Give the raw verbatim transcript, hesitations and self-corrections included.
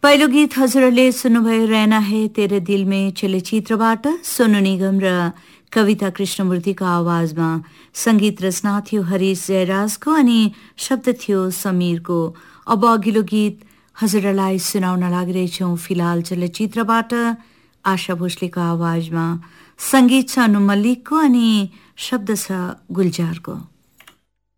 पहिलो गीत हजुरहरूले सुन्नुभयो रहना है तेरे दिल में चलचित्रबाट सोनु निगम र कविता कृष्णमूर्तिको आवाजमा संगीत रचना थियो हरिश जयराजको अनि शब्द थियो समीरको। अब अघिल्लो गीत हजुरलाई सुनाउन लागिरहेछौँ फिलहाल चलचित्रबाट आशा भोसलेको आवाजमा। संगीत छ अनु मल्लिकको अनि शब्द छ गुलजारको।